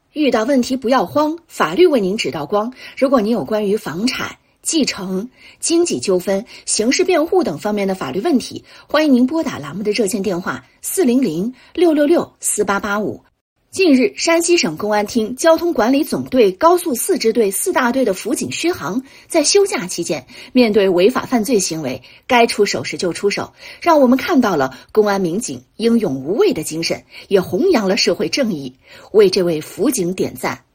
遇到问题不要慌，法律为您指道光。如果您有关于房产、继承、经济纠纷、刑事辩护等方面的法律问题，欢迎您拨打栏目的热线电话400-666-4885。近日，山西省公安厅交通管理总队高速4支队4大队的辅警薛航在休假期间，面对违法犯罪行为，该出手时就出手，让我们看到了公安民警英勇无畏的精神，也弘扬了社会正义。为这位辅警点赞。